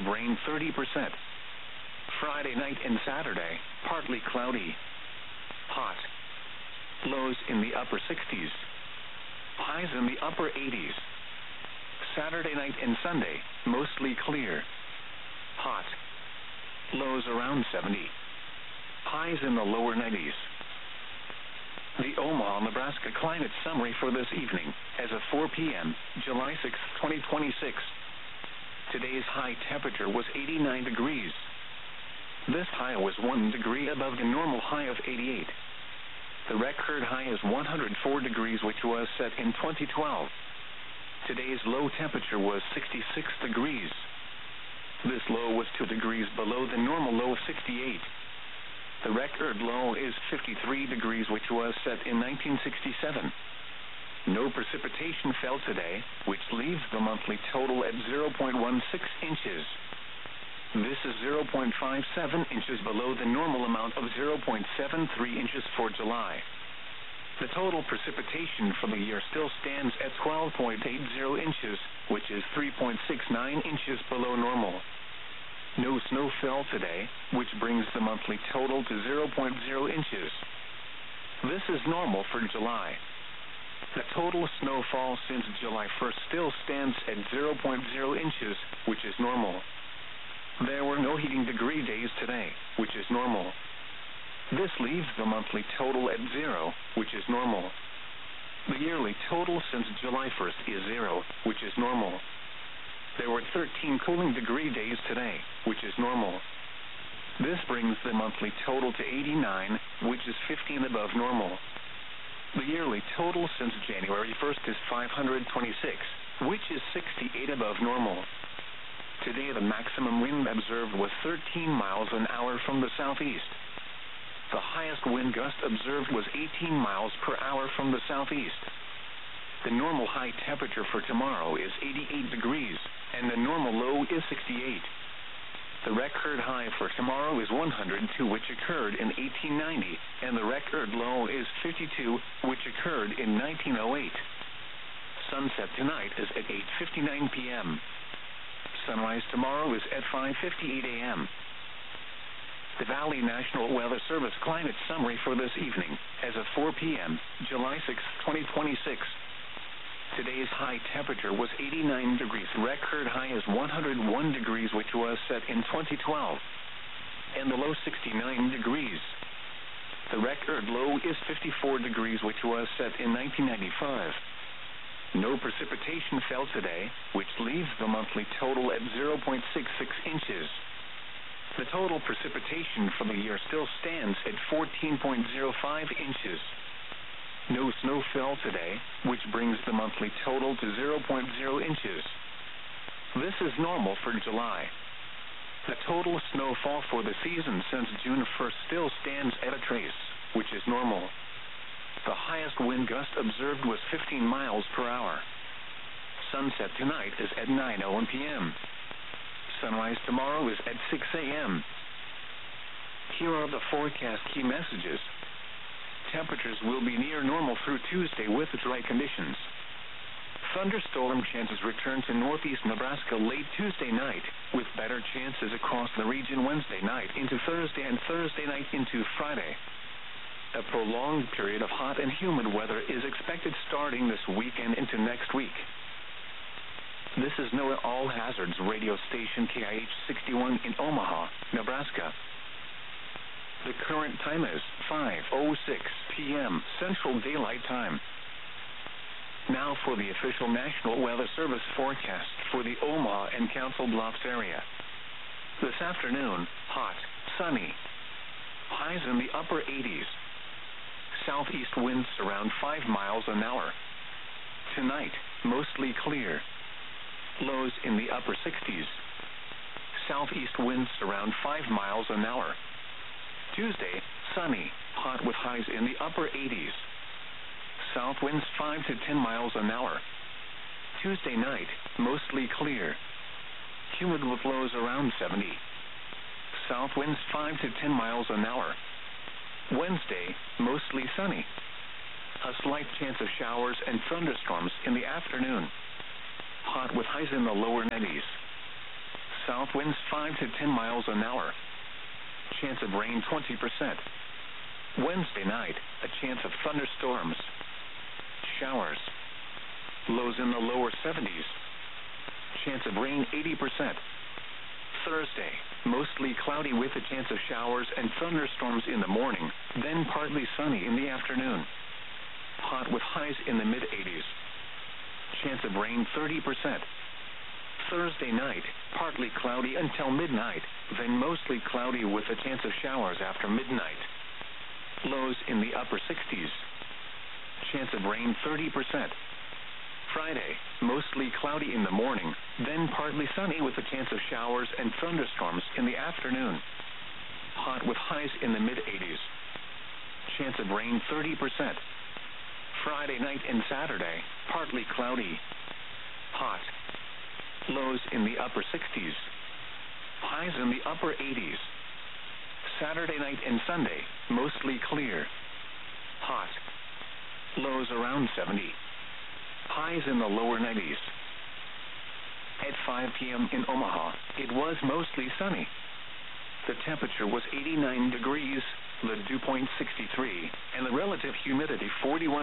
rain 30%. Friday night and Saturday, partly cloudy. Hot. Lows in the upper 60s. Highs in the upper 80s. Saturday night and Sunday, mostly clear. Hot. Lows around 70. Highs in the lower 90s. The Omaha, Nebraska climate summary for this evening, as of 4 p.m., July 6, 2026. Today's high temperature was 89 degrees. This high was 1 degree above the normal high of 88. The record high is 104 degrees, which was set in 2012. Today's low temperature was 66 degrees. This low was 2 degrees below the normal low of 68. The record low is 53 degrees, which was set in 1967. No precipitation fell today, which leaves the monthly total at 0.16 inches. This is 0.57 inches below the normal amount of 0.73 inches for July. The total precipitation for the year still stands at 12.80 inches, which is 3.69 inches below normal. No snow fell today, which brings the monthly total to 0.0 inches. This is normal for July. The total snowfall since July 1st still stands at 0.0 inches, which is normal. There were no heating degree days today, which is normal. This leaves the monthly total at 0, which is normal. The yearly total since July 1st is 0, which is normal. There were 13 cooling degree days today, which is normal. This brings the monthly total to 89, which is 15 above normal. The yearly total since January 1st is 526, which is 68 above normal. Today the maximum wind observed was 13 miles an hour from the southeast. The highest wind gust observed was 18 miles per hour from the southeast. The normal high temperature for tomorrow is 88 degrees, and the normal low is 68. The record high for tomorrow is 102, which occurred in 1890, and the record low is 52, which occurred in 1908. Sunset tonight is at 8:59 p.m. Sunrise tomorrow is at 5:58 a.m. The Valley National Weather Service climate summary for this evening, as of 4 p.m., July 6, 2026. Today's high temperature was 89 degrees. Record high is 101 degrees, which was set in 2012, and the low 69 degrees. The record low is 54 degrees, which was set in 1995. No precipitation fell today, which leaves the monthly total at 0.66 inches. The total precipitation for the year still stands at 14.05 inches. No snow fell today, which brings the monthly total to 0.0 inches. This is normal for July. The total snowfall for the season since June 1st still stands at a trace, which is normal. The highest wind gust observed was 15 miles per hour. Sunset tonight is at 9:01 p.m. Sunrise tomorrow is at 6 a.m. Here are the forecast key messages. Temperatures will be near normal through Tuesday with dry conditions. Thunderstorm chances return to northeast Nebraska late Tuesday night, with better chances across the region Wednesday night into Thursday and Thursday night into Friday. A prolonged period of hot and humid weather is expected starting this weekend into next week. This is NOAA All Hazards radio station KIH 61 in Omaha, Nebraska. The current time is 5:06 p.m. Central Daylight Time. Now for the official National Weather Service forecast for the Omaha and Council Bluffs area. This afternoon, hot, sunny. Highs in the upper 80s. Southeast winds around 5 miles an hour. Tonight, mostly clear. Lows in the upper 60s. Southeast winds around 5 miles an hour. Tuesday, sunny, hot with highs in the upper 80s. South winds 5 to 10 miles an hour. Tuesday night, mostly clear. Humid with lows around 70. South winds 5 to 10 miles an hour. Wednesday, mostly sunny. A slight chance of showers and thunderstorms in the afternoon. Hot with highs in the lower 90s. South south winds 5 to 10 miles an hour. Chance of rain 20%. Wednesday night, a chance of thunderstorms. Showers. Lows in the lower 70s. Chance of rain 80%. Thursday, mostly cloudy with a chance of showers and thunderstorms in the morning, then partly sunny in the afternoon. Hot with highs in the mid-80s. Chance of rain 30%. Thursday night, partly cloudy until midnight, then mostly cloudy with a chance of showers after midnight. Lows in the upper 60s. Chance of rain 30%. Friday, mostly cloudy in the morning, then partly sunny with a chance of showers and thunderstorms in the afternoon. Hot with highs in the mid-80s. Chance of rain 30%. Friday night and Saturday, partly cloudy. Hot. Lows in the upper 60s. Highs in the upper 80s. Saturday night and Sunday, mostly clear. Hot. Lows around 70. Highs in the lower 90s. At 5 p.m. in Omaha, it was mostly sunny. The temperature was 89 degrees, the dew point 63, and the relative humidity 41%.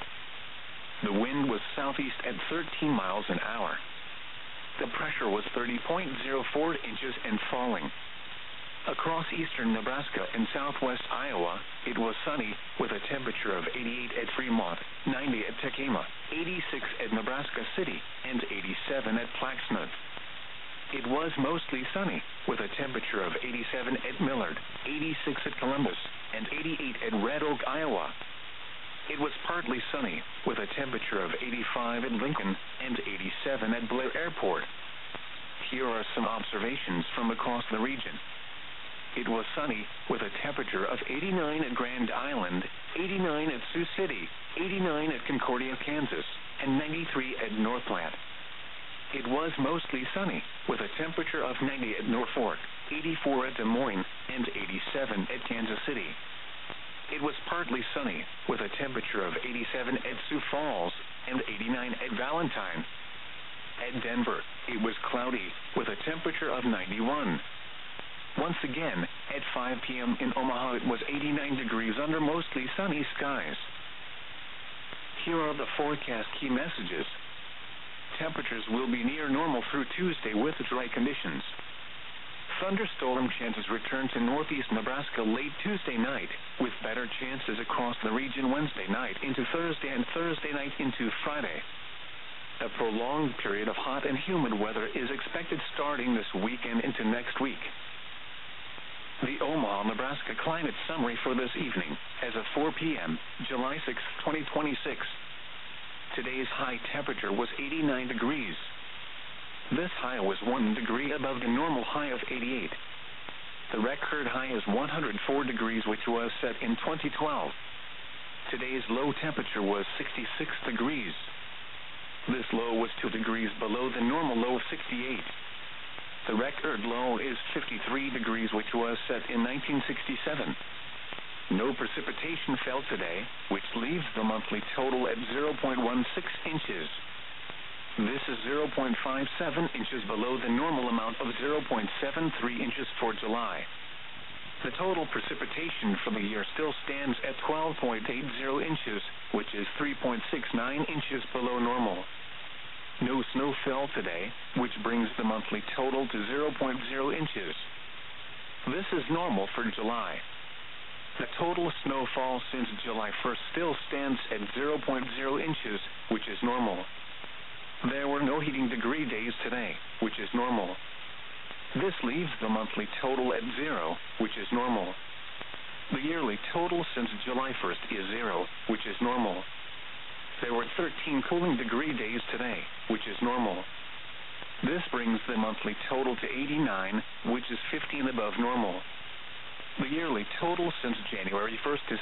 The wind was southeast at 13 miles an hour. The pressure was 30.04 inches and falling. Across eastern Nebraska and southwest Iowa, it was sunny with a temperature of 88 at Fremont, 90 at Tekamah, 86 at Nebraska City, and 87 at Plaquemine. It was mostly sunny with a temperature of 87 at Millard, 86 at Columbus, and 88 at Red Oak, Iowa. It was partly sunny with a temperature of 85 at Lincoln and 87 at Blair Airport. Here are some observations from across the region. It was sunny with a temperature of 89 at Grand Island, 89 at Sioux City, 89 at Concordia, Kansas, and 93 at Northland. It was mostly sunny with a temperature of 90 at Norfolk, 84 at Des Moines, and 87 at Kansas City. It was partly sunny with a temperature of 87 at Sioux Falls and 89 at Valentine. At Denver, it was cloudy with a temperature of 91. Once again, at 5 p.m. in Omaha, it was 89 degrees under mostly sunny skies. Here are the forecast key messages. Temperatures will be near normal through Tuesday with dry conditions. Thunderstorm chances return to northeast Nebraska late Tuesday night, with better chances across the region Wednesday night into Thursday and Thursday night into Friday. A prolonged period of hot and humid weather is expected starting this weekend into next week. The Omaha, Nebraska climate summary for this evening, as of 4 p.m., July 6, 2026. Today's high temperature was 89 degrees. This high was 1 degree above the normal high of 88. The record high is 104 degrees, which was set in 2012. Today's low temperature was 66 degrees. This low was 2 degrees below the normal low of 68. The record low is 53 degrees, which was set in 1967. No precipitation fell today, which leaves the monthly total at 0.16 inches. This is 0.57 inches below the normal amount of 0.73 inches for July. The total precipitation for the year still stands at 12.80 inches, which is 3.69 inches below normal. No snow fell today, which brings the monthly total to 0.0 inches. This is normal for July. The total snowfall since July 1st still stands at 0.0 inches, which is normal. There were no heating degree days today, which is normal. This leaves the monthly total at 0, which is normal. The yearly total since July 1st is 0, which is normal. There were 13 cooling degree days today, which is normal. This brings the monthly total to 89, which is 15 above normal. The yearly total since January 1st is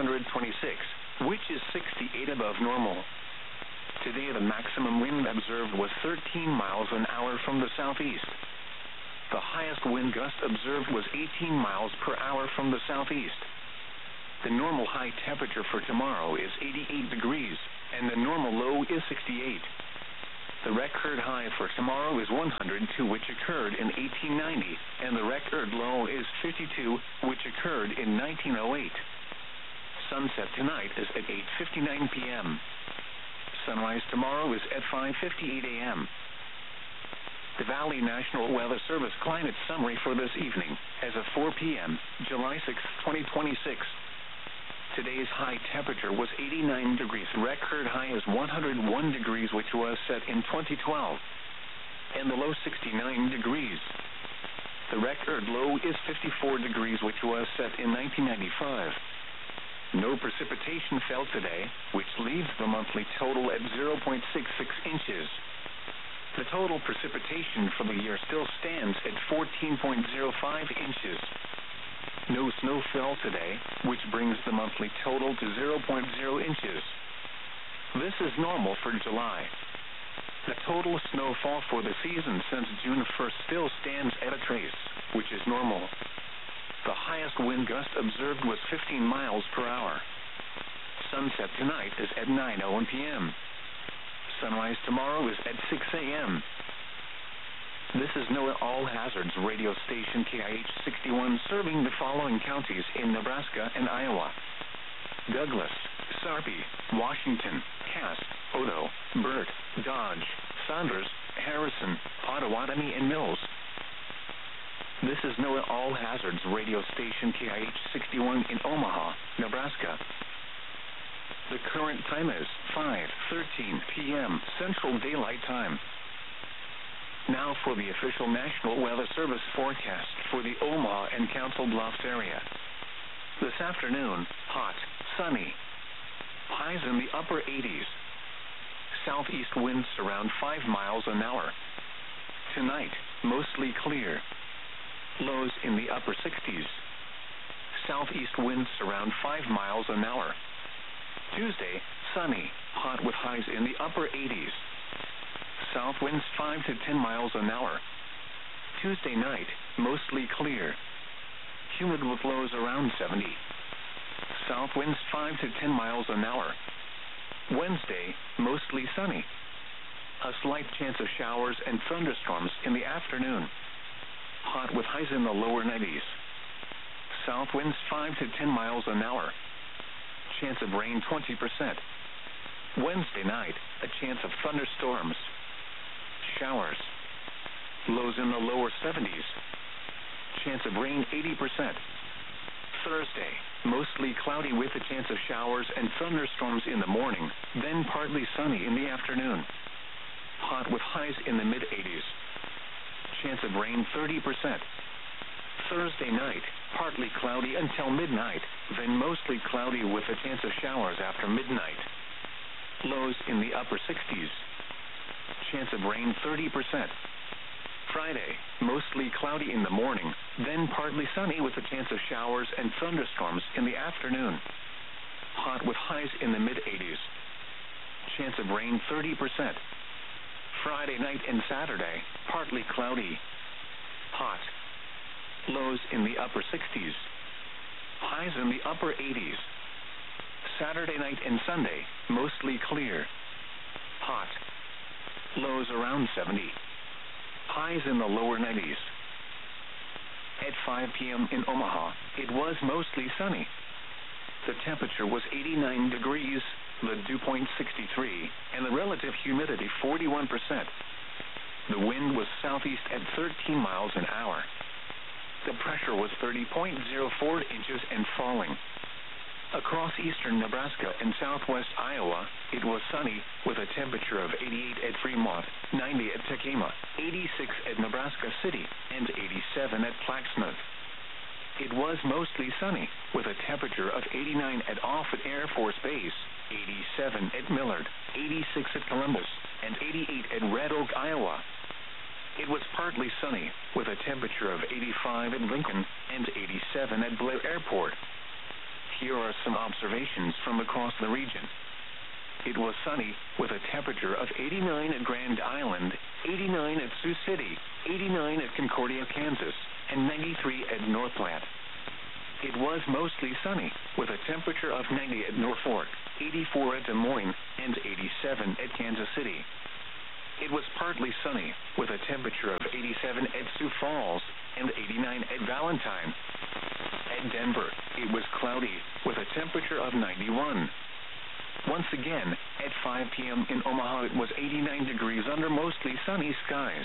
526, which is 68 above normal. Today the maximum wind observed was 13 miles an hour from the southeast. The highest wind gust observed was 18 miles per hour from the southeast. The normal high temperature for tomorrow is 88 degrees, and the normal low is 68. The record high for tomorrow is 102, which occurred in 1890, and the record low is 52, which occurred in 1908. Sunset tonight is at 8:59 p.m. Sunrise tomorrow is at 5:58 a.m. The Valley National Weather Service climate summary for this evening, as of 4 p.m., July 6, 2026. Today's high temperature was 89 degrees. Record high is 101 degrees, which was set in 2012. And the low 69 degrees. The record low is 54 degrees, which was set in 1995. No precipitation fell today, which leaves the monthly total at 0.66 inches. The total precipitation for the year still stands at 14.05 inches. No snow fell today, which brings the monthly total to 0.0 inches. This is normal for July. The total snowfall for the season since June 1st still stands at a trace, which is normal. The highest wind gust observed was 15 miles per hour. Sunset tonight is at 9:01 p.m. Sunrise tomorrow is at 6 a.m. This is NOAA All Hazards radio station KIH 61, serving the following counties in Nebraska and Iowa: Douglas, Sarpy, Washington, Cass, Odo, Burt, Dodge, Saunders, Harrison, Pottawatomie, and Mills. This is NOAA All Hazards radio station KIH 61 in Omaha, Nebraska. The current time is 5:13 p.m. Central Daylight Time. Now for the official National Weather Service forecast for the Omaha and Council Bluffs area. This afternoon, hot, sunny. Highs in the upper 80s. Southeast winds around 5 miles an hour. Tonight, mostly clear. Lows in the upper 60s. Southeast winds around 5 miles an hour. Tuesday, sunny, hot with highs in the upper 80s. South winds 5 to 10 miles an hour. Tuesday night, mostly clear. Humid with lows around 70. South winds 5 to 10 miles an hour. Wednesday, mostly sunny. A slight chance of showers and thunderstorms in the afternoon. Hot with highs in the lower 90s. South winds 5 to 10 miles an hour. Chance of rain 20%. Wednesday night, a chance of thunderstorms. Showers. Lows in the lower 70s. Chance of rain 80%. Thursday, mostly cloudy with a chance of showers and thunderstorms in the morning, then partly sunny in the afternoon. Hot with highs in the mid-80s. Chance of rain 30%. Thursday night, partly cloudy until midnight, then mostly cloudy with a chance of showers after midnight. Lows in the upper 60s. Chance of rain 30%. Friday, mostly cloudy in the morning, then partly sunny with a chance of showers and thunderstorms in the afternoon. Hot with highs in the mid-80s. Chance of rain 30%. Friday night and Saturday, partly cloudy. Hot. Lows in the upper 60s. Highs in the upper 80s. Saturday night and Sunday, mostly clear. Hot. Lows around 70. Highs in the lower 90s. At 5 p.m. in Omaha, it was mostly sunny. The temperature was 89 degrees, the dew point 63, and the relative humidity 41%. The wind was southeast at 13 miles an hour. The pressure was 30.04 inches and falling. Across eastern Nebraska and southwest Iowa, it was sunny with a temperature of 88 at Fremont, 90 at Tekamah, 86 at Nebraska City, and 87 at Plaquemine. It was mostly sunny with a temperature of 89 at Offutt Air Force Base, 87 at Millard, 86 at Columbus, and 88 at Red Oak, Iowa. It was partly sunny with a temperature of 85 at Lincoln and 87 at Blair Airport. Here are some observations from across the region. It was sunny with a temperature of 89 at Grand Island, 89 at Sioux City, 89 at Concordia, Kansas, and 93 at North Platte. It was mostly sunny with a temperature of 90 at Norfolk, 84 at Des Moines, and 87 at Kansas City. it was partly sunny, with a temperature of 87 at Sioux Falls and 89 at Valentine. At Denver, it was cloudy, with a temperature of 91. Once again, at 5 p.m. in Omaha, it was 89 degrees under mostly sunny skies.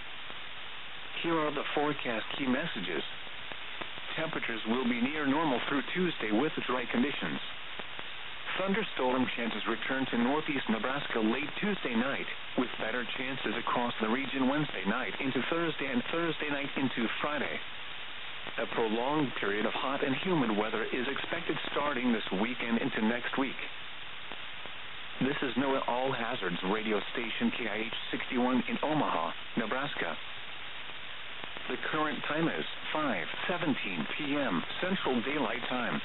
Here are the forecast key messages. Temperatures will be near normal through Tuesday with dry conditions. Thunderstorm chances return to northeast Nebraska late Tuesday night, with better chances across the region Wednesday night into Thursday and Thursday night into Friday. A prolonged period of hot and humid weather is expected starting this weekend into next week. This is NOAA All Hazards radio station KIH 61 in Omaha, Nebraska. The current time is 5:17 p.m. Central Daylight Time.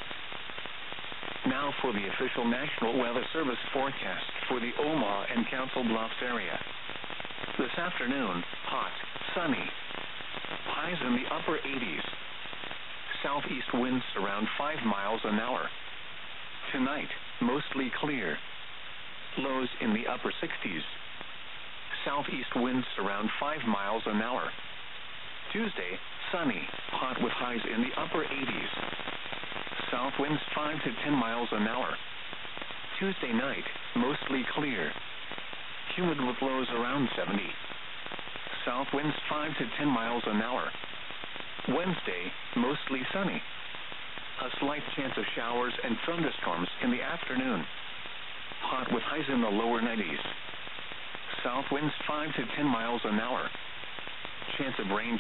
Now for the official National Weather Service forecast for the Omaha and Council Bluffs area. This afternoon, hot, sunny. Highs in the upper 80s. Southeast winds around 5 miles an hour. Tonight, mostly clear. Lows in the upper 60s. Southeast winds around 5 miles an hour. Tuesday, sunny, hot with highs in the upper 80s. South winds 5 to 10 miles an hour. Tuesday night, mostly clear. Humid with lows around 70. South winds 5 to 10 miles an hour. Wednesday, mostly sunny. A slight chance of showers and thunderstorms in the afternoon. Hot with highs in the lower 90s. South winds 5 to 10 miles an hour. Chance of rain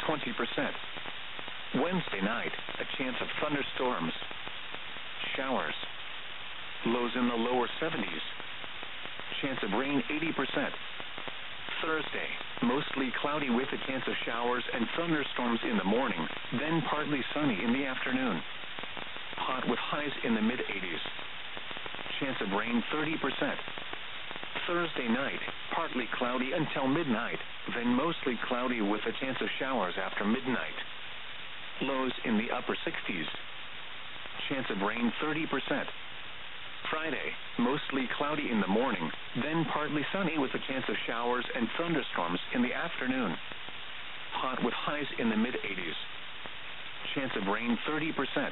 20%. Wednesday night, a chance of thunderstorms. Showers. Lows in the lower 70s. Chance of rain 80%. Thursday, mostly cloudy with a chance of showers and thunderstorms in the morning, then partly sunny in the afternoon. Hot with highs in the mid-80s. Chance of rain 30%. Thursday night, partly cloudy until midnight, then mostly cloudy with a chance of showers after midnight. Lows in the upper 60s. Chance of rain 30%. Friday, mostly cloudy in the morning, then partly sunny with a chance of showers and thunderstorms in the afternoon. Hot with highs in the mid-80s. Chance of rain 30%.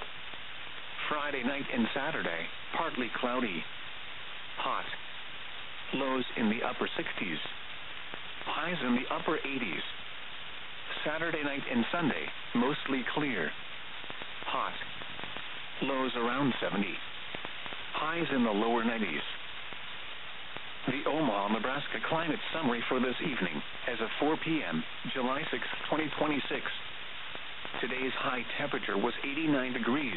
Friday night and Saturday, partly cloudy. Hot. Lows in the upper 60s. Highs in the upper 80s. Saturday night and Sunday, mostly clear. Hot. Lows around 70. Highs in the lower 90s. The Omaha, Nebraska climate summary for this evening, as of 4 p.m., July 6, 2026. Today's high temperature was 89 degrees.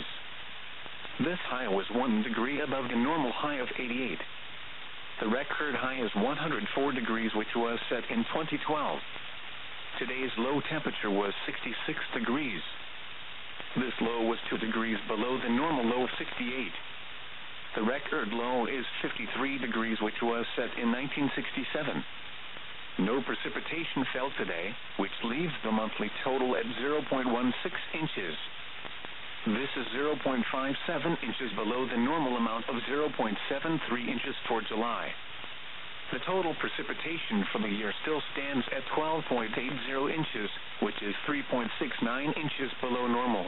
This high was 1 degree above the normal high of 88. The record high is 104 degrees, which was set in 2012. Today's low temperature was 66 degrees. This low was 2 degrees below the normal low of 68. The record low is 53 degrees, which was set in 1967. No precipitation fell today, which leaves the monthly total at 0.16 inches. This is 0.57 inches below the normal amount of 0.73 inches for July. The total precipitation for the year still stands at 12.80 inches, which is 3.69 inches below normal.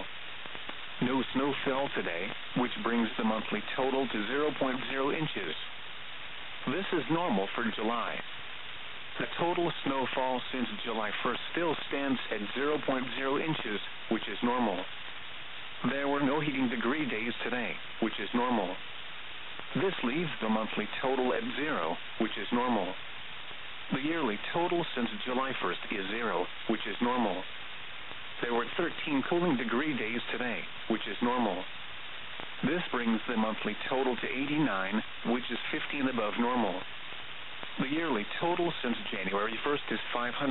No snow fell today, which brings the monthly total to 0.0 inches. This is normal for July. The total snowfall since July 1st still stands at 0.0 inches, which is normal. There were no heating degree days today, which is normal. This leaves the monthly total at 0, which is normal. The yearly total since July 1st is 0, which is normal. There were 13 cooling degree days today, which is normal. This brings the monthly total to 89, which is 15 above normal. The yearly total since January 1st is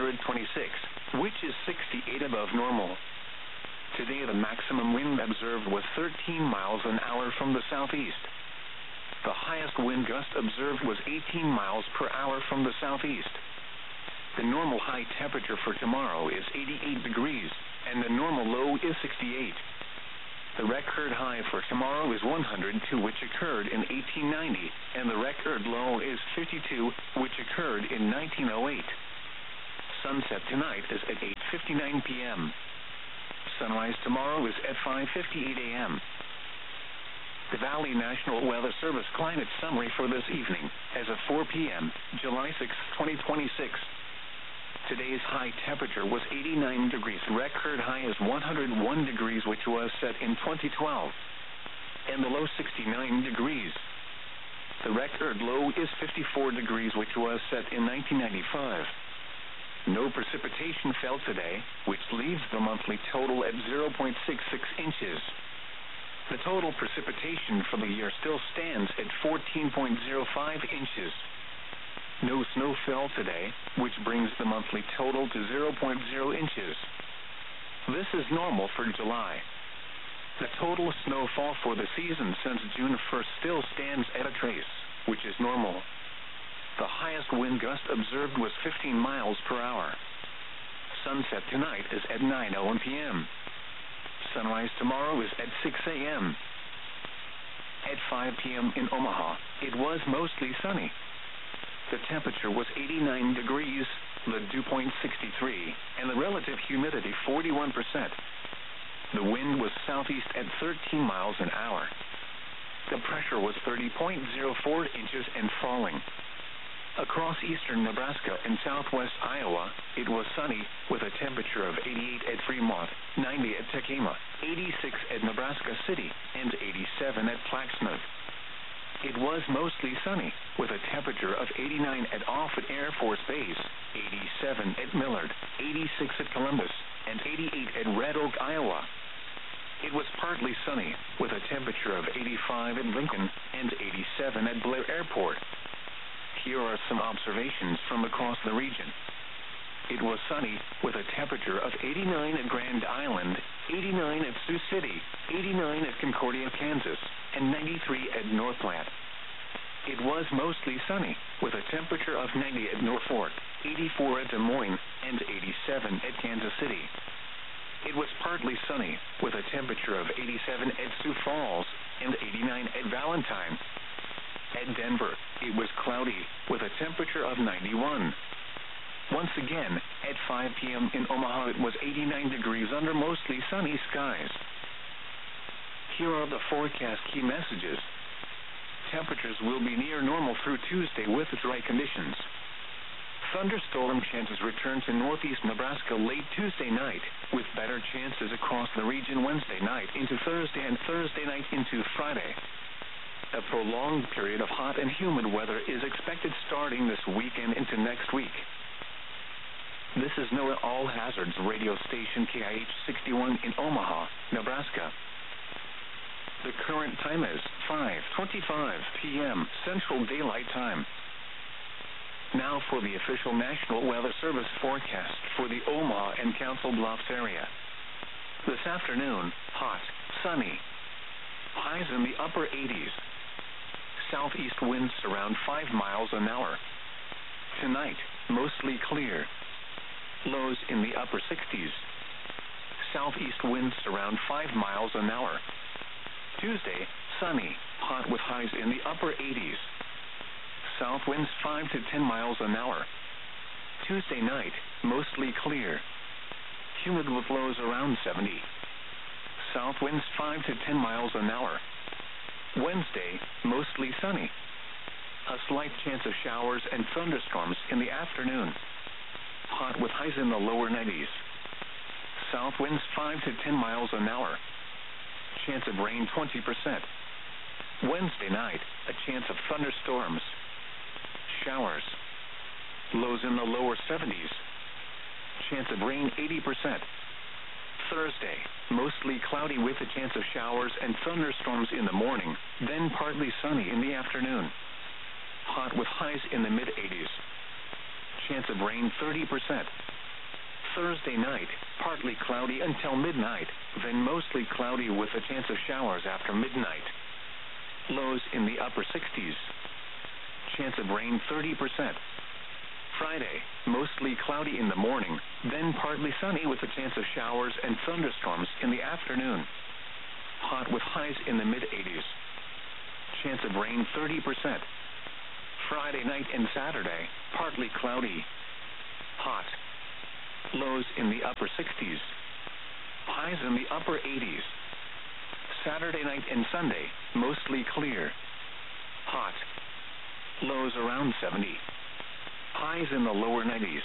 526, which is 68 above normal. Today, the maximum wind observed was 13 miles an hour from the southeast. The highest wind gust observed was 18 miles per hour from the southeast. The normal high temperature for tomorrow is 88 degrees, and the normal low is 68. The record high for tomorrow is 102, which occurred in 1890, and the record low is 52, which occurred in 1908. Sunset tonight is at 8:59 p.m. Sunrise tomorrow is at 5:58 a.m. The Valley National Weather Service climate summary for this evening as of 4 p.m., July 6, 2026. Today's high temperature was 89 degrees. Record high is 101 degrees, which was set in 2012. And the low 69 degrees. The record low is 54 degrees, which was set in 1995. No precipitation fell today, which leaves the monthly total at 0.66 inches. The total precipitation for the year still stands at 14.05 inches. No snow fell today, which brings the monthly total to 0.0 inches. This is normal for July. The total snowfall for the season since June 1st still stands at a trace, which is normal. The highest wind gust observed was 15 miles per hour. Sunset tonight is at 9:01 p.m. Sunrise tomorrow is at 6 a.m. At 5 p.m. in Omaha, it was mostly sunny. The temperature was 89 degrees, the dew point 63, and the relative humidity 41%. The wind was southeast at 13 miles an hour. The pressure was 30.04 inches and falling. Across eastern Nebraska and southwest Iowa, it was sunny with a temperature of 88 at Fremont, 90 at Tekema, 86 at Nebraska City, and 87 at Plaquemine. It was mostly sunny with a temperature of 89 at Offutt Air Force Base, 87 at Millard, 86 at Columbus, and 88 at Red Oak, Iowa. It was partly sunny with a temperature of 85 at Lincoln and 87 at Blair Airport. Here are some observations from across the region. It was sunny with a temperature of 89 at Grand Island, 89 at Sioux City, 89 at Concordia, Kansas, and 93 at Northland. It was mostly sunny with a temperature of 90 at Norfolk, 84 at Des Moines, and 87 at Kansas City. It was partly sunny with a temperature of 87 at Sioux Falls and 89 at Valentine. At Denver, it was cloudy with a temperature of 91. Once again, at 5 p.m. in Omaha, it was 89 degrees under mostly sunny skies. Here are the forecast key messages. Temperatures will be near normal through Tuesday with dry conditions. Thunderstorm chances return to northeast Nebraska late Tuesday night, with better chances across the region Wednesday night into Thursday and Thursday night into Friday. A prolonged period of hot and humid weather is expected starting this weekend into next week. This is NOAA All Hazards radio station KIH 61 in Omaha, Nebraska. The current time is 5:25 p.m. Central Daylight Time. Now for the official National Weather Service forecast for the Omaha and Council Bluffs area. This afternoon, hot, sunny. Highs in the upper 80s. Southeast winds around 5 miles an hour. Tonight, mostly clear. Lows in the upper 60s. Southeast winds around 5 miles an hour. Tuesday, sunny, hot with highs in the upper 80s. South winds 5 to 10 miles an hour. Tuesday night, mostly clear. Humid with lows around 70. South winds 5 to 10 miles an hour. Wednesday, mostly sunny. A slight chance of showers and thunderstorms in the afternoon. Hot with highs in the lower 90s. South winds 5 to 10 miles an hour. Chance of rain 20%. Wednesday night, a chance of thunderstorms. Showers. Lows in the lower 70s. Chance of rain 80%. Thursday, mostly cloudy with a chance of showers and thunderstorms in the morning, then partly sunny in the afternoon. Hot with highs in the mid-80s. Chance of rain 30%. Thursday night, partly cloudy until midnight, then mostly cloudy with a chance of showers after midnight. Lows in the upper 60s. Chance of rain 30%. Friday, mostly cloudy in the morning, then partly sunny with a chance of showers and thunderstorms in the afternoon. Hot with highs in the mid-80s. Chance of rain 30%. Friday night and Saturday, partly cloudy. Hot. Lows in the upper 60s. Highs in the upper 80s. Saturday night and Sunday, mostly clear. Hot. Lows around 70. Highs in the lower 90s.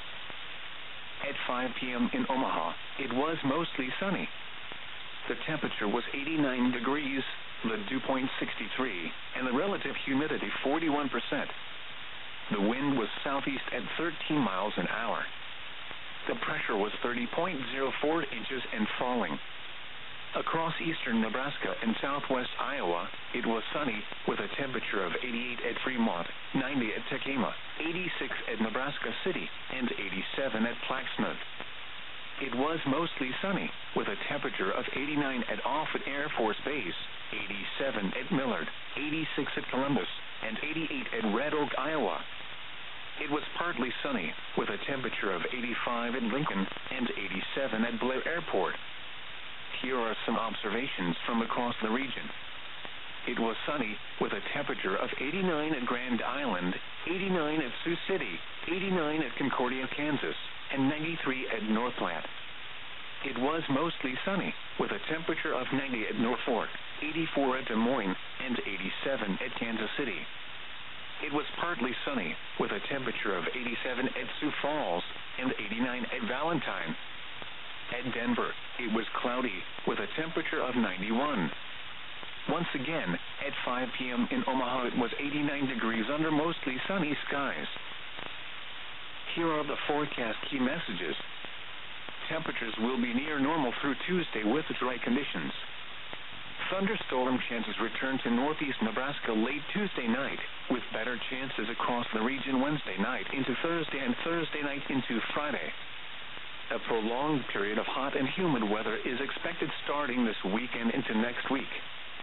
At 5 p.m. in Omaha, it was mostly sunny. The temperature was 89 degrees, the dew point 63, and the relative humidity 41%. The wind was southeast at 13 miles an hour. The pressure was 30.04 inches and falling. Across eastern Nebraska and southwest Iowa, it was sunny, with a temperature of 88 at Fremont, 90 at Tekamah, 86 at Nebraska City, and 87 at Plaquemine. It was mostly sunny, with a temperature of 89 at Offutt Air Force Base, 87 at Millard, 86 at Columbus, and 88 at Red Oak, Iowa. It was partly sunny, with a temperature of 85 at Lincoln and 87 at Blair Airport. Here are some observations from across the region. It was sunny, with a temperature of 89 at Grand Island, 89 at Sioux City, 89 at Concordia, Kansas, and 93 at North Platte. It was mostly sunny, with a temperature of 90 at Norfolk, 84 at Des Moines, and 87 at Kansas City. It was partly sunny, with a temperature of 87 at Sioux Falls and 89 at Valentine. At Denver, it was cloudy, with a temperature of 91. Once again, at 5 p.m. in Omaha, it was 89 degrees under mostly sunny skies. Here are the forecast key messages. Temperatures will be near normal through Tuesday with dry conditions. Thunderstorm chances return to northeast Nebraska late Tuesday night, with better chances across the region Wednesday night into Thursday and Thursday night into Friday. A prolonged period of hot and humid weather is expected starting this weekend into next week.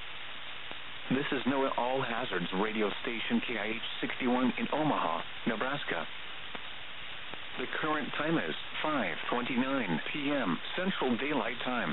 This is NOAA All Hazards radio station KIH 61 in Omaha, Nebraska. The current time is 5:29 p.m. Central Daylight Time.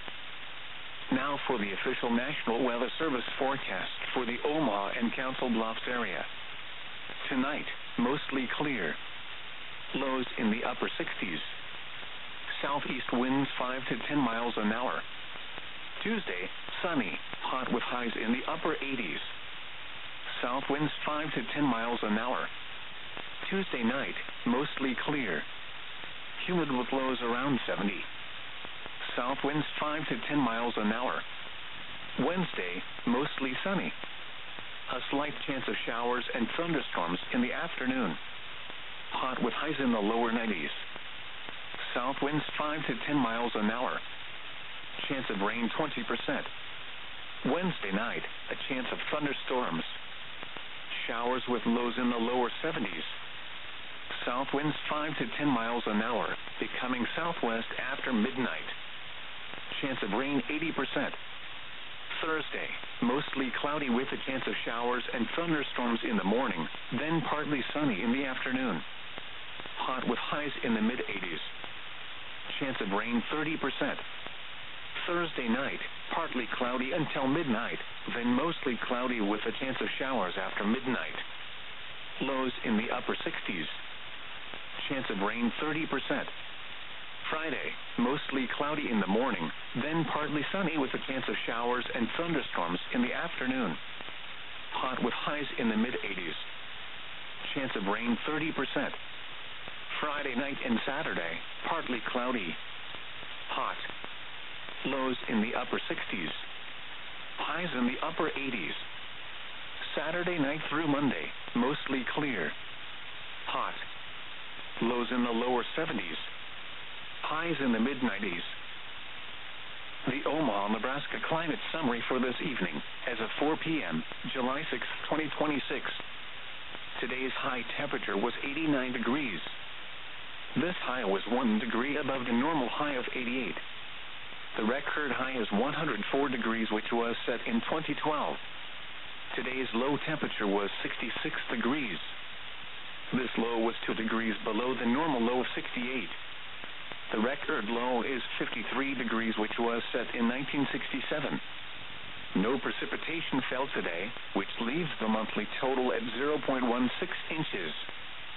Now for the official National Weather Service forecast for the Omaha and Council Bluffs area. Tonight, mostly clear. Lows in the upper 60s. Southeast winds 5 to 10 miles an hour. Tuesday, sunny, hot with highs in the upper 80s. South winds 5 to 10 miles an hour. Tuesday night, mostly clear. Humid with lows around 70. South winds 5 to 10 miles an hour. Wednesday, mostly sunny. A slight chance of showers and thunderstorms in the afternoon. Hot with highs in the lower 90s. South winds 5 to 10 miles an hour. Chance of rain 20%. Wednesday night, a chance of thunderstorms. Showers with lows in the lower 70s. South winds 5 to 10 miles an hour, becoming southwest after midnight. Chance of rain 80%. Thursday, mostly cloudy with a chance of showers and thunderstorms in the morning, then partly sunny in the afternoon. Hot with highs in the mid-80s. Chance of rain 30%. Thursday night, partly cloudy until midnight, then mostly cloudy with a chance of showers after midnight. Lows in the upper 60s. Chance of rain 30%. Friday, mostly cloudy in the morning, then partly sunny with a chance of showers and thunderstorms in the afternoon. Hot with highs in the mid-80s. Chance of rain 30%. Friday night and Saturday, partly cloudy. Hot. Lows in the upper 60s. Highs in the upper 80s. Saturday night through Monday, mostly clear. Hot. Lows in the lower 70s. Highs in the mid-90s. The Omaha, Nebraska climate summary for this evening, as of 4 p.m., July 6, 2026. Today's high temperature was 89 degrees. This high was 1 degree above the normal high of 88. The record high is 104 degrees, which was set in 2012. Today's low temperature was 66 degrees. This low was 2 degrees below the normal low of 68. The record low is 53 degrees, which was set in 1967. No precipitation fell today, which leaves the monthly total at 0.16 inches.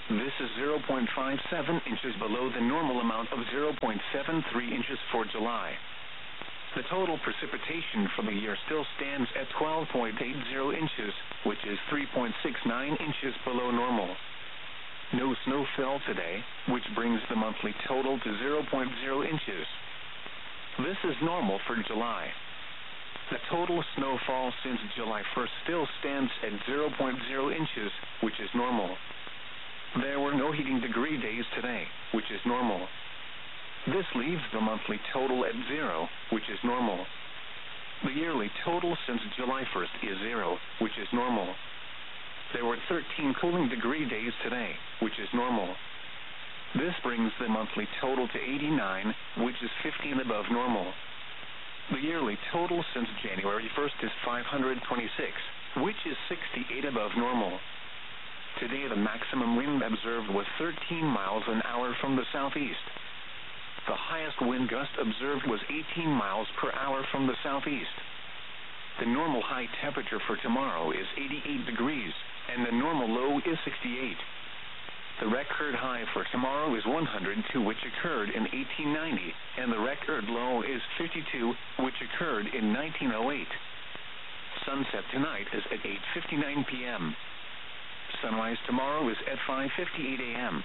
This is 0.57 inches below the normal amount of 0.73 inches for July. The total precipitation for the year still stands at 12.80 inches, which is 3.69 inches below normal. No snow fell today, which brings the monthly total to 0.0 inches. This is normal for July. The total snowfall since July 1st still stands at 0.0 inches, which is normal. There were no heating degree days today, which is normal. This leaves the monthly total at 0, which is normal. The yearly total since July 1st is 0, which is normal. There were 13 cooling degree days today, which is normal. This brings the monthly total to 89, which is 15 above normal. The yearly total since January 1st is 526, which is 68 above normal. Today the maximum wind observed was 13 miles an hour from the southeast. The highest wind gust observed was 18 miles per hour from the southeast. The normal high temperature for tomorrow is 88 degrees, and the normal low is 68. The record high for tomorrow is 102, which occurred in 1890, and the record low is 52, which occurred in 1908. Sunset tonight is at 8:59 p.m. Sunrise tomorrow is at 5:58 a.m.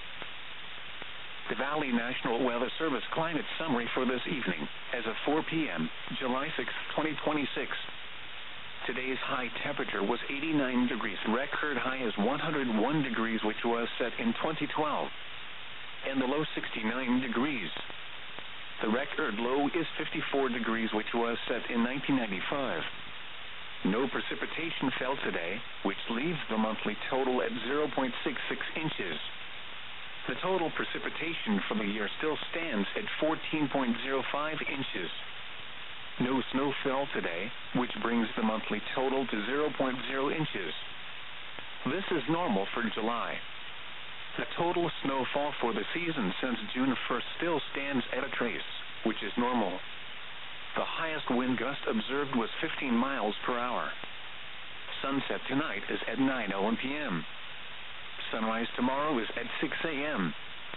The Valley National Weather Service climate summary for this evening, as of 4 p.m., July 6, 2026. Today's high temperature was 89 degrees. Record high is 101 degrees, which was set in 2012. And the low 69 degrees. The record low is 54 degrees, which was set in 1995. No precipitation fell today, which leaves the monthly total at 0.66 inches. The total precipitation for the year still stands at 14.05 inches. No snow fell today, which brings the monthly total to 0.0 inches. This is normal for July. The total snowfall for the season since June 1st still stands at a trace, which is normal. The highest wind gust observed was 15 miles per hour. Sunset tonight is at 9:01 p.m. Sunrise tomorrow is at 6 a.m.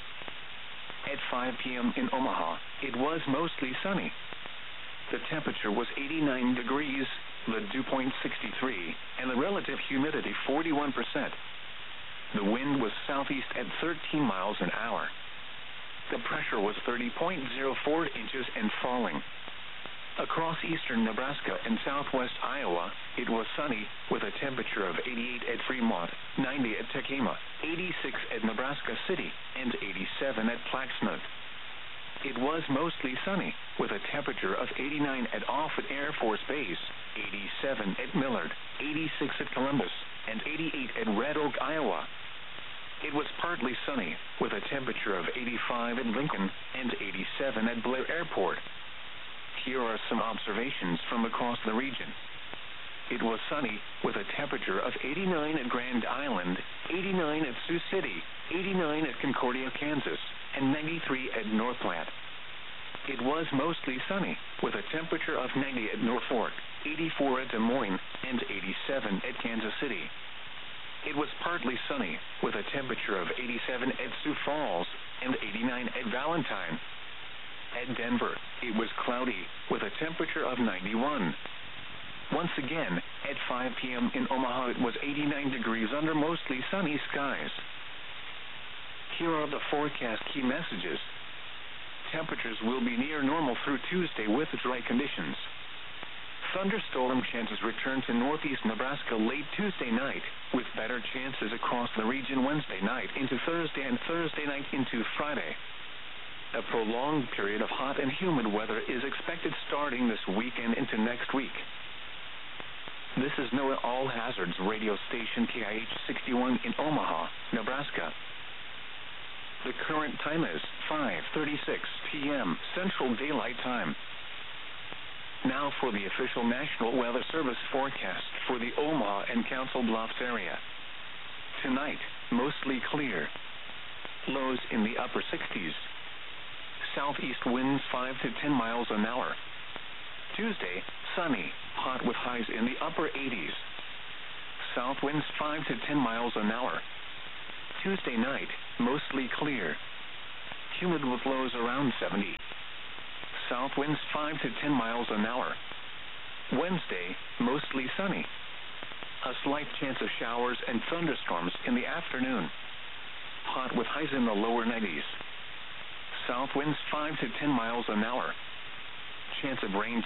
At 5 p.m. in Omaha, it was mostly sunny. The temperature was 89 degrees, the dew point 63, and the relative humidity 41%. The wind was southeast at 13 miles an hour. The pressure was 30.04 inches and falling. Across eastern Nebraska and southwest Iowa, it was sunny, with a temperature of 88 at Fremont, 90 at Tekema, 86 at Nebraska City, and 87 at Plaquemine. It was mostly sunny, with a temperature of 89 at Offutt Air Force Base, 87 at Millard, 86 at Columbus, and 88 at Red Oak, Iowa. It was partly sunny, with a temperature of 85 at Lincoln, and 87 at Blair Airport. Here are some observations from across the region. It was sunny, with a temperature of 89 at Grand Island, 89 at Sioux City, 89 at Concordia, Kansas, and 93 at North Platte. It was mostly sunny, with a temperature of 90 at Norfolk, 84 at Des Moines, and 87 at Kansas City. It was partly sunny, with a temperature of 87 at Sioux Falls, and 89 at Valentine. At Denver, it was cloudy, with a temperature of 91. Once again, at 5 p.m. in Omaha, it was 89 degrees under mostly sunny skies. Here are the forecast key messages. Temperatures will be near normal through Tuesday with dry conditions. Thunderstorm chances return to northeast Nebraska late Tuesday night, with better chances across the region Wednesday night into Thursday and Thursday night into Friday. A prolonged period of hot and humid weather is expected starting this weekend into next week. This is NOAA All Hazards radio station KIH 61 in Omaha, Nebraska. The current time is 5:36 p.m. Central Daylight Time. Now for the official National Weather Service forecast for the Omaha and Council Bluffs area. Tonight, mostly clear. Lows in the upper 60s. Southeast winds 5 to 10 miles an hour. Tuesday, sunny, hot with highs in the upper 80s. South winds 5 to 10 miles an hour. Tuesday night, mostly clear. Humid with lows around 70. South winds 5 to 10 miles an hour. Wednesday, mostly sunny. A slight chance of showers and thunderstorms in the afternoon. Hot with highs in the lower 90s. South winds 5 to 10 miles an hour. Chance of rain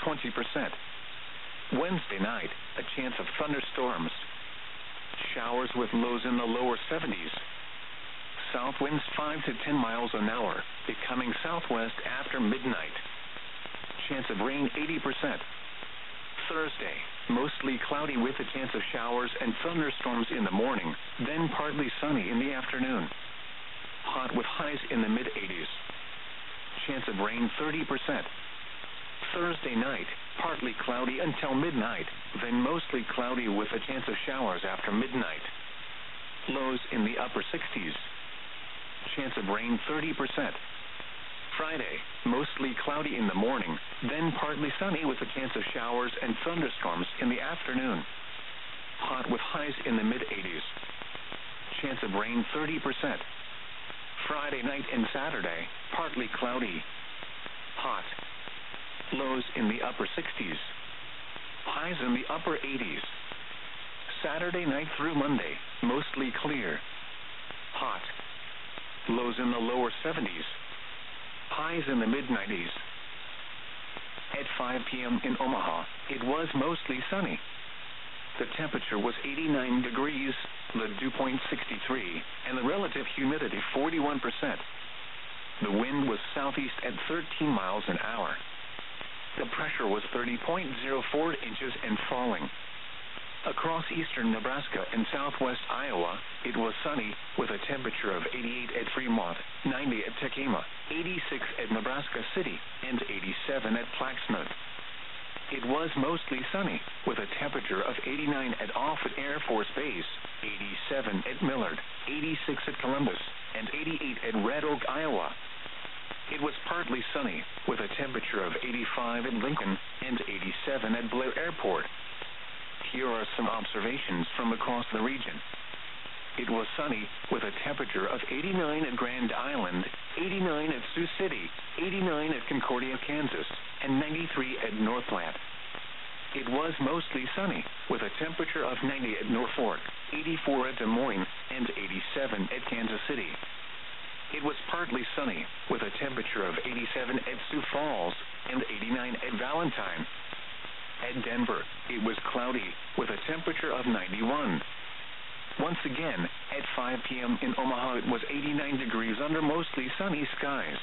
20%. Wednesday night, a chance of thunderstorms. Showers with lows in the lower 70s. South winds 5 to 10 miles an hour, becoming southwest after midnight. Chance of rain 80%. Thursday, mostly cloudy with a chance of showers and thunderstorms in the morning, then partly sunny in the afternoon. Hot with highs in the mid-80s. Chance of rain 30%. Thursday night, partly cloudy until midnight, then mostly cloudy with a chance of showers after midnight. Lows in the upper 60s. Chance of rain 30%. Friday, mostly cloudy in the morning, then partly sunny with a chance of showers and thunderstorms in the afternoon. Hot with highs in the mid-80s. Chance of rain 30%. Friday night and Saturday, partly cloudy. Hot. Lows in the upper 60s. Highs in the upper 80s. Saturday night through Monday, mostly clear. Hot. Lows in the lower 70s. Highs in the mid-90s. At 5 p.m. in Omaha, it was mostly sunny. The temperature was 89 degrees, the dew point 63, and the relative humidity 41%. The wind was southeast at 13 miles an hour. The pressure was 30.04 inches and falling. Across eastern Nebraska and southwest Iowa, it was sunny with a temperature of 88 at Fremont, 90 at Tekamah, 86 at Nebraska City, and 87 at Plaquemine. It was mostly sunny with a temperature of 89 at Offutt Air Force Base, 87 at Millard, 86 at Columbus, and 88 at Red Oak, Iowa. It was partly sunny with a temperature of 85 at Lincoln and 87 at Blair Airport. Here are some observations from across the region. It was sunny with a temperature of 89 at Grand Island, 89 at Sioux City, 89 at Concordia, Kansas, and 93 at Northland. It was mostly sunny with a temperature of 90 at Norfolk, 84 at Des Moines, and 87 at Kansas City. It was partly sunny with a temperature of 87 at Sioux Falls and 89 at Valentine. At Denver, it was cloudy with a temperature of 91. Once again, at 5 p.m. in Omaha, it was 89 degrees under mostly sunny skies.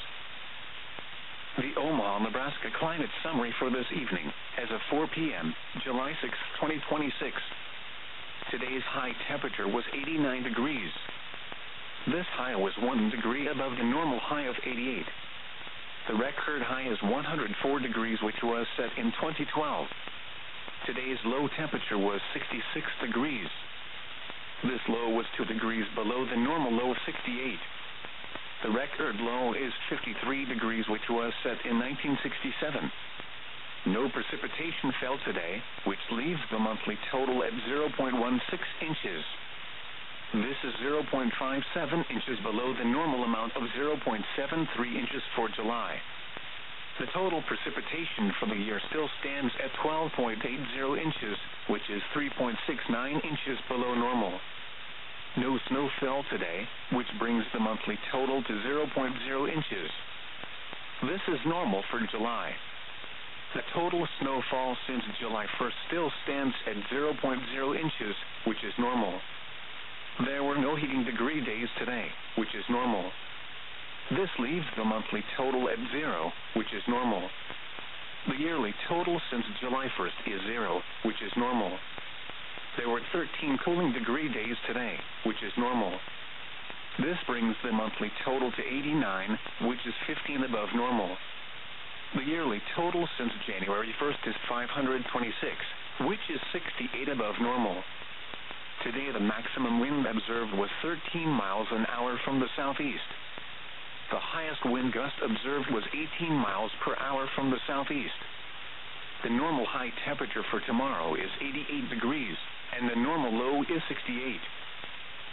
The Omaha, Nebraska climate summary for this evening as of 4 p.m., July 6, 2026. Today's high temperature was 89 degrees. This high was 1 degree above the normal high of 88. The record high is 104 degrees, which was set in 2012. Today's low temperature was 66 degrees. This low was 2 degrees below the normal low of 68. The record low is 53 degrees, which was set in 1967. No precipitation fell today, which leaves the monthly total at 0.16 inches. This is 0.57 inches below the normal amount of 0.73 inches for July. The total precipitation for the year still stands at 12.80 inches, which is 3.69 inches below normal. No snow fell today, which brings the monthly total to 0.0 inches. This is normal for July. The total snowfall since July 1st still stands at 0.0 inches, which is normal. There were no heating degree days today, which is normal. This leaves the monthly total at 0, which is normal. The yearly total since July 1st is 0, which is normal. There were 13 cooling degree days today, which is normal. This brings the monthly total to 89, which is 15 above normal. The yearly total since January 1st is 526, which is 68 above normal. Today the maximum wind observed was 13 miles an hour from the southeast. The highest wind gust observed was 18 miles per hour from the southeast. The normal high temperature for tomorrow is 88 degrees, and the normal low is 68.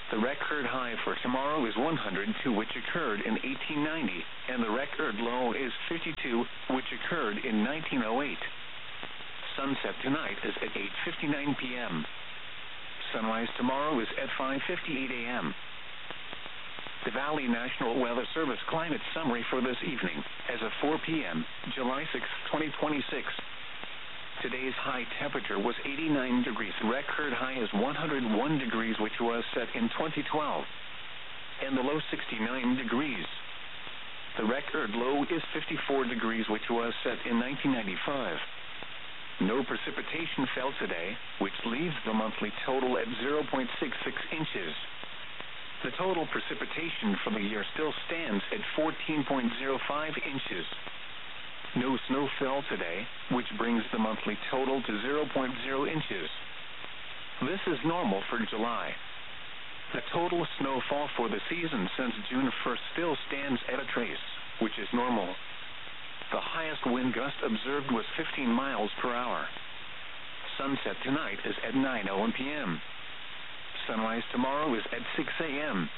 The record high for tomorrow is 102, which occurred in 1890, and the record low is 52, which occurred in 1908. Sunset tonight is at 8:59 p.m. Sunrise tomorrow is at 5:58 a.m. The Valley National Weather Service climate summary for this evening, as of 4 p.m., July 6, 2026. Today's high temperature was 89 degrees. The record high is 101 degrees, which was set in 2012. And the low 69 degrees. The record low is 54 degrees, which was set in 1995. No precipitation fell today, which leaves the monthly total at 0.66 inches. The total precipitation for the year still stands at 14.05 inches. No snow fell today, which brings the monthly total to 0.0 inches. This is normal for July. The total snowfall for the season since June 1st still stands at a trace, which is normal. The highest wind gust observed was 15 miles per hour. Sunset tonight is at 9:01 p.m. Sunrise tomorrow is at 6 a.m.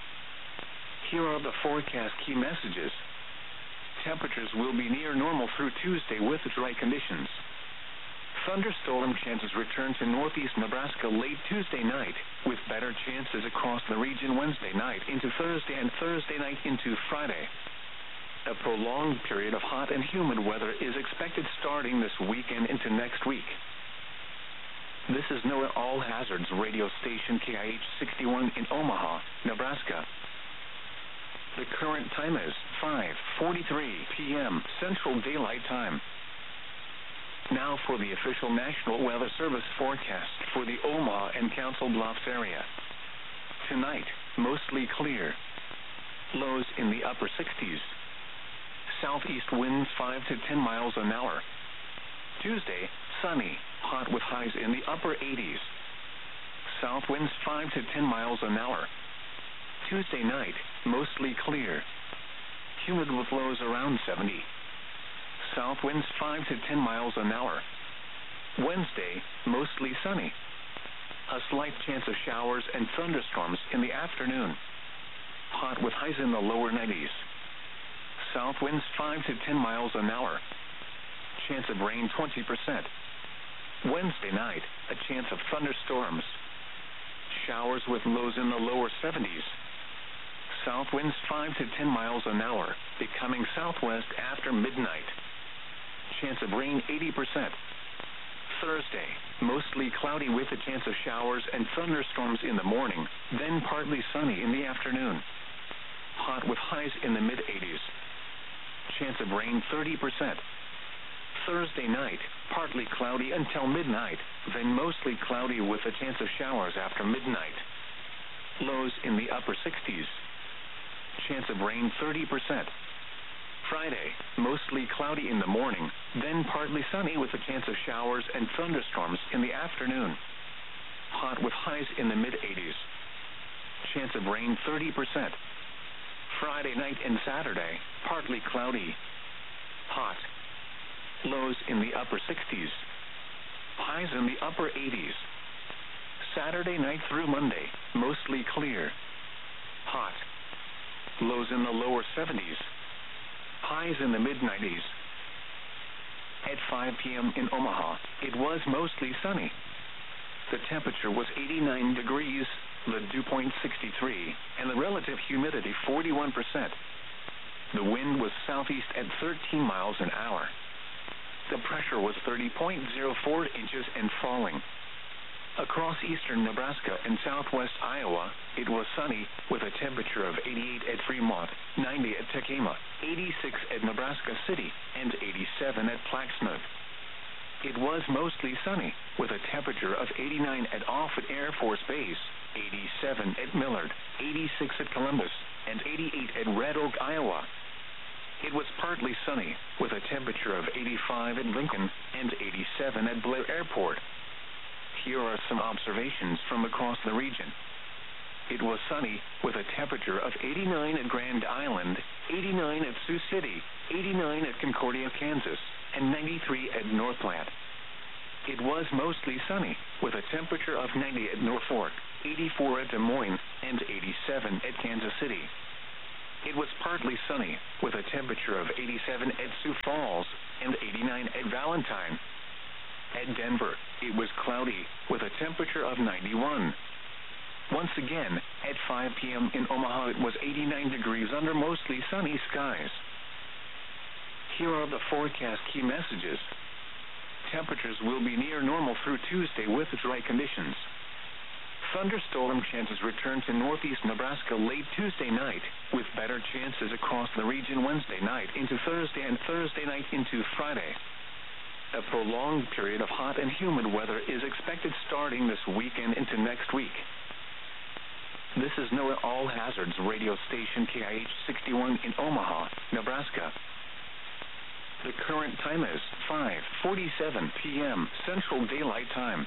Here are the forecast key messages. Temperatures will be near normal through Tuesday with dry conditions. Thunderstorm chances return to northeast Nebraska late Tuesday night, with better chances across the region Wednesday night into Thursday and Thursday night into Friday. A prolonged period of hot and humid weather is expected starting this weekend into next week. This is NOAA All Hazards radio station KIH 61 in Omaha, Nebraska. The current time is 5:43 p.m. Central Daylight Time. Now for the official National Weather Service forecast for the Omaha and Council Bluffs area. Tonight, mostly clear. Lows in the upper 60s. Southeast winds 5 to 10 miles an hour. Tuesday, sunny, hot with highs in the upper 80s. South winds 5 to 10 miles an hour. Tuesday night, mostly clear. Humid with lows around 70. South winds 5 to 10 miles an hour. Wednesday, mostly sunny. A slight chance of showers and thunderstorms in the afternoon. Hot with highs in the lower 90s. South winds 5 to 10 miles an hour. Chance of rain 20%. Wednesday night, a chance of thunderstorms. Showers with lows in the lower 70s. South winds 5 to 10 miles an hour, becoming southwest after midnight. Chance of rain 80%. Thursday, mostly cloudy with a chance of showers and thunderstorms in the morning, then partly sunny in the afternoon. Hot with highs in the mid-80s. Chance of rain 30%. Thursday night, partly cloudy until midnight, then mostly cloudy with a chance of showers after midnight. Lows in the upper 60s. Chance of rain 30%. Friday, mostly cloudy in the morning, then partly sunny with a chance of showers and thunderstorms in the afternoon. Hot with highs in the mid-80s. Chance of rain 30%. Friday night and Saturday, partly cloudy. Hot. Lows in the upper 60s. Highs in the upper 80s. Saturday night through Monday, mostly clear. Hot. Lows in the lower 70s. Highs in the mid-90s. At 5 p.m. in Omaha, it was mostly sunny. The temperature was 89 degrees, the dew point 63, and the relative humidity 41%. The wind was southeast at 13 miles an hour. The pressure was 30.04 inches and falling. Across eastern Nebraska and southwest Iowa, it was sunny with a temperature of 88 at Fremont, 90 at Tekema, 86 at Nebraska City, and 87 at Plaxmouth. It was mostly sunny with a temperature of 89 at Offutt Air Force Base, 87 at Millard, 86 at Columbus, and 88 at Red Oak, Iowa. It was partly sunny with a temperature of 85 at Lincoln and 87 at Blair Airport. Here are some observations from across the region. It was sunny with a temperature of 89 at Grand Island, 89 at Sioux City, 89 at Concordia, Kansas, and 93 at North Platte. It was mostly sunny with a temperature of 90 at Norfolk, 84 at Des Moines, and 87 at Kansas City. It was partly sunny, with a temperature of 87 at Sioux Falls and 89 at Valentine. At Denver, it was cloudy, with a temperature of 91. Once again, at 5 p.m. in Omaha, it was 89 degrees under mostly sunny skies. Here are the forecast key messages. Temperatures will be near normal through Tuesday with dry conditions. Thunderstorm chances return to northeast Nebraska late Tuesday night, with better chances across the region Wednesday night into Thursday and Thursday night into Friday. A prolonged period of hot and humid weather is expected starting this weekend into next week. This is NOAA All Hazards radio station KIH 61 in Omaha, Nebraska. The current time is 5:47 p.m. Central Daylight Time.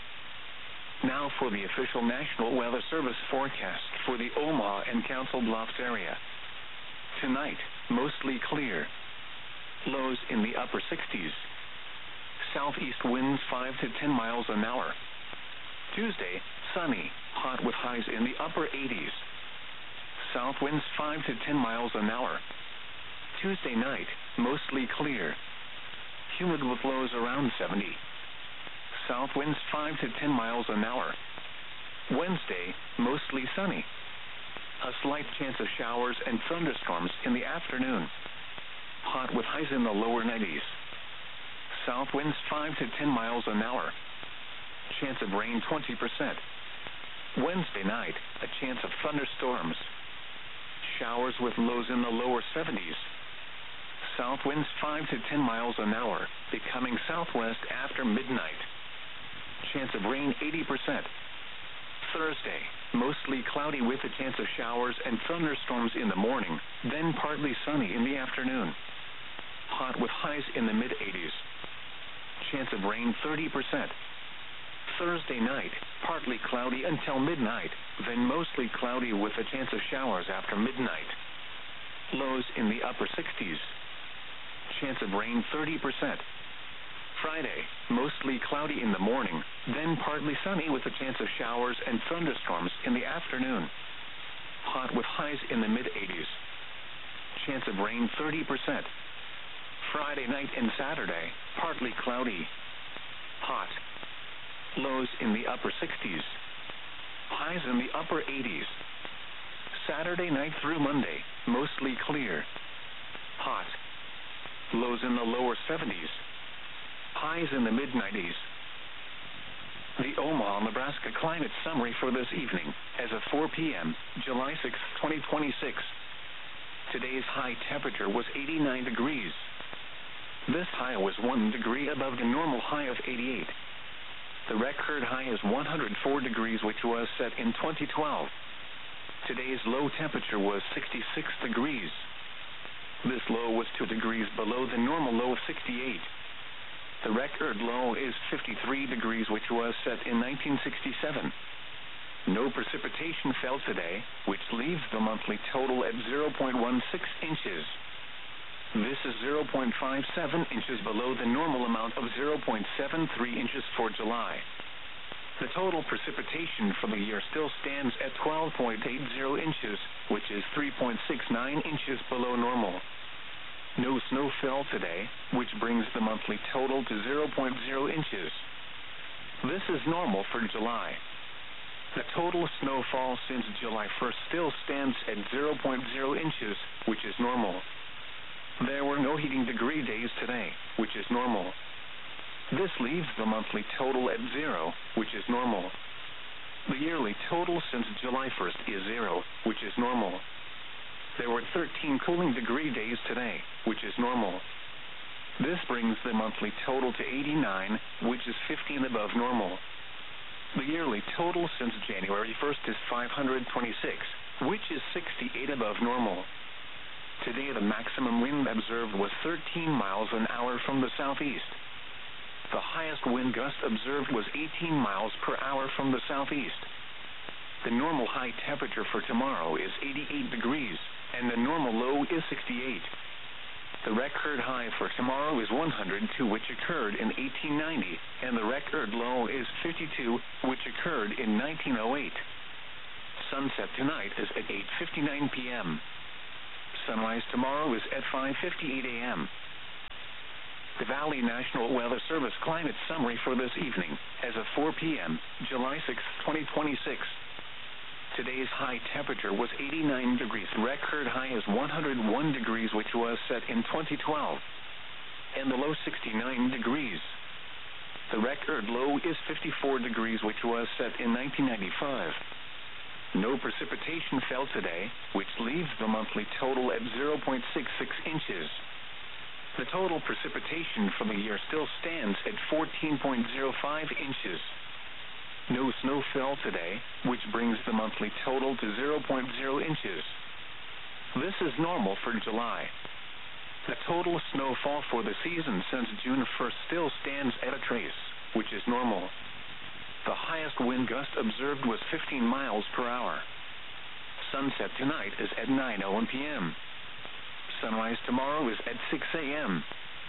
Now for the official National Weather Service forecast for the Omaha and Council Bluffs area. Tonight, mostly clear. Lows in the upper 60s. Southeast winds 5 to 10 miles an hour. Tuesday, sunny, hot with highs in the upper 80s. South winds 5 to 10 miles an hour. Tuesday night, mostly clear. Humid with lows around 70. South winds 5 to 10 miles an hour. Wednesday, mostly sunny. A slight chance of showers and thunderstorms in the afternoon. Hot with highs in the lower 90s. South winds 5 to 10 miles an hour. Chance of rain 20%. Wednesday night, a chance of thunderstorms. Showers with lows in the lower 70s. South winds 5 to 10 miles an hour, becoming southwest after midnight. Chance of rain 80%. Thursday, mostly cloudy with a chance of showers and thunderstorms in the morning, then partly sunny in the afternoon. Hot with highs in the mid-80s. Chance of rain 30%. Thursday night, partly cloudy until midnight, then mostly cloudy with a chance of showers after midnight. Lows in the upper 60s. Chance of rain 30%. Friday, mostly cloudy in the morning, then partly sunny with a chance of showers and thunderstorms in the afternoon. Hot with highs in the mid-80s. Chance of rain 30%. Friday night and Saturday, partly cloudy. Hot. Lows in the upper 60s. Highs in the upper 80s. Saturday night through Monday, mostly clear. Hot. Lows in the lower 70s. Highs in the mid-90s. The Omaha, Nebraska climate summary for this evening, as of 4 p.m., July 6, 2026. Today's high temperature was 89 degrees. This high was 1 degree above the normal high of 88. The record high is 104 degrees, which was set in 2012. Today's low temperature was 66 degrees. This low was 2 degrees below the normal low of 68. The record low is 53 degrees, which was set in 1967. No precipitation fell today, which leaves the monthly total at 0.16 inches. This is 0.57 inches below the normal amount of 0.73 inches for July. The total precipitation for the year still stands at 12.80 inches, which is 3.69 inches below normal. No snow fell today, which brings the monthly total to 0.0 inches. This is normal for July. The total snowfall since July 1st still stands at 0.0 inches, which is normal. There were no heating degree days today, which is normal. This leaves the monthly total at 0, which is normal. The yearly total since July 1st is 0, which is normal. There were 13 cooling degree days today, which is normal. This brings the monthly total to 89, which is 15 above normal. The yearly total since January 1st is 526, which is 68 above normal. Today the maximum wind observed was 13 miles an hour from the southeast. The highest wind gust observed was 18 miles per hour from the southeast. The normal high temperature for tomorrow is 88 degrees, and the normal low is 68. The record high for tomorrow is 102, which occurred in 1890, and the record low is 52, which occurred in 1908. Sunset tonight is at 8:59 p.m. Sunrise tomorrow is at 5:58 a.m. The Valley National Weather Service climate summary for this evening, as of 4 p.m., July 6, 2026. Today's high temperature was 89 degrees. Record high is 101 degrees, which was set in 2012. And the low 69 degrees. The record low is 54 degrees, which was set in 1995. No precipitation fell today, which leaves the monthly total at 0.66 inches. The total precipitation for the year still stands at 14.05 inches. No snow fell today, which brings the monthly total to 0.0 inches. This is normal for July. The total snowfall for the season since June 1st still stands at a trace, which is normal. The highest wind gust observed was 15 miles per hour. Sunset tonight is at 9:01 p.m. Sunrise tomorrow is at 6 a.m.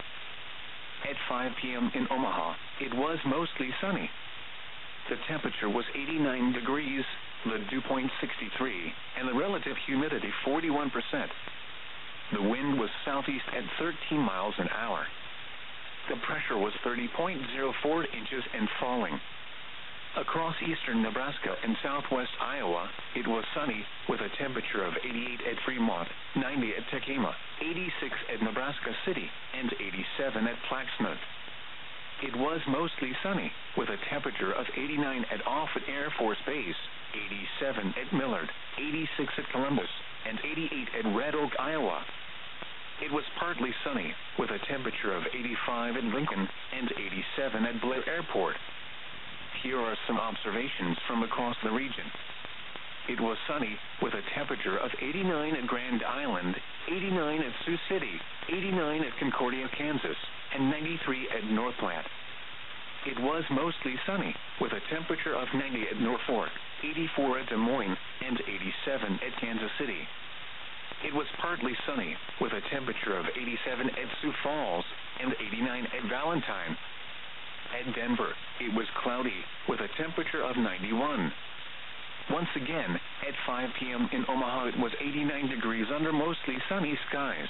At 5 p.m. in Omaha, it was mostly sunny. The temperature was 89 degrees, the dew point 63, and the relative humidity 41%. The wind was southeast at 13 miles an hour. The pressure was 30.04 inches and falling. Across eastern Nebraska and southwest Iowa, it was sunny, with a temperature of 88 at Fremont, 90 at Tekema, 86 at Nebraska City, and 87 at Plaquemine. It was mostly sunny, with a temperature of 89 at Offutt Air Force Base, 87 at Millard, 86 at Columbus, and 88 at Red Oak, Iowa. It was partly sunny, with a temperature of 85 at Lincoln and 87 at Blair Airport. Here are some observations from across the region. It was sunny, with a temperature of 89 at Grand Island, 89 at Sioux City, 89 at Concordia, Kansas, and 93 at North Platte. It was mostly sunny, with a temperature of 90 at Norfolk, 84 at Des Moines, and 87 at Kansas City. It was partly sunny, with a temperature of 87 at Sioux Falls, and 89 at Valentine. At Denver, it was cloudy, with a temperature of 91. Once again, at 5 p.m. in Omaha, it was 89 degrees under mostly sunny skies.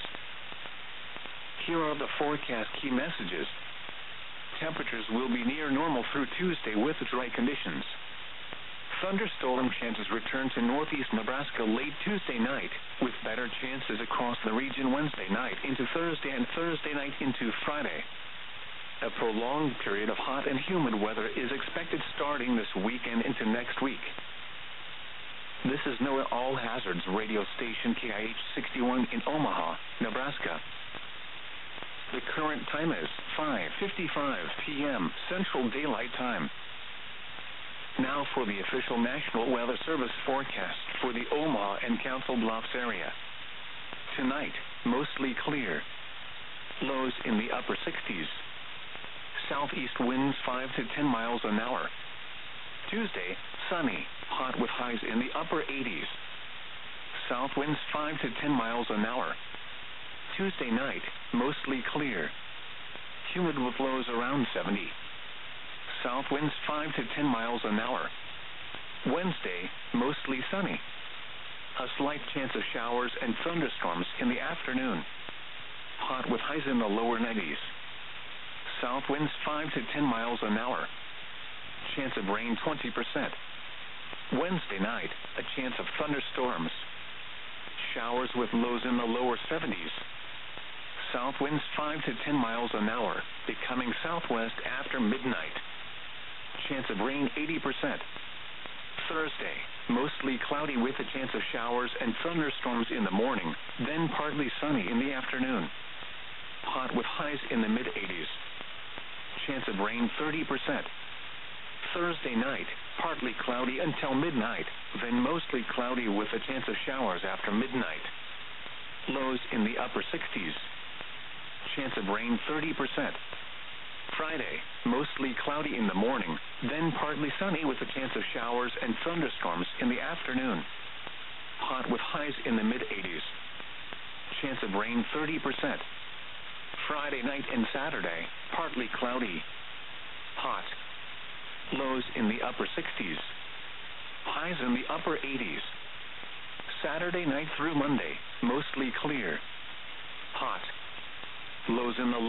Here are the forecast key messages. Temperatures will be near normal through Tuesday with dry conditions. Thunderstorm chances return to northeast Nebraska late Tuesday night, with better chances across the region Wednesday night into Thursday and Thursday night into Friday. A prolonged period of hot and humid weather is expected starting this weekend into next week. This is NOAA All Hazards radio station KIH 61 in Omaha, Nebraska. The current time is 5:55 p.m. Central Daylight Time. Now for the official National Weather Service forecast for the Omaha and Council Bluffs area. Tonight, mostly clear. Lows in the upper 60s. Southeast winds 5 to 10 miles an hour. Tuesday, sunny, hot with highs in the upper 80s. South winds 5 to 10 miles an hour. Tuesday night, mostly clear. Humid with lows around 70. South winds 5 to 10 miles an hour. Wednesday, mostly sunny. A slight chance of showers and thunderstorms in the afternoon. Hot with highs in the lower 90s. South winds 5 to 10 miles an hour. Chance of rain 20%. Wednesday night, a chance of thunderstorms. Showers with lows in the lower 70s. South winds 5 to 10 miles an hour, becoming southwest after midnight. Chance of rain 80%. Thursday, mostly cloudy with a chance of showers and thunderstorms in the morning, then partly sunny in the afternoon. Hot with highs in the mid-80s. Chance of rain 30%. Thursday night, partly cloudy until midnight, then mostly cloudy with a chance of showers after midnight. Lows in the upper 60s. Chance of rain 30%. Friday, mostly cloudy in the morning, then partly sunny with a chance of showers and thunderstorms in the afternoon. Hot with highs in the mid-80s. Chance of rain 30%. Friday night and Saturday, partly cloudy. Hot. Lows in the upper 60s. Highs in the upper 80s. Saturday night through Monday, mostly clear. Hot. Lows in the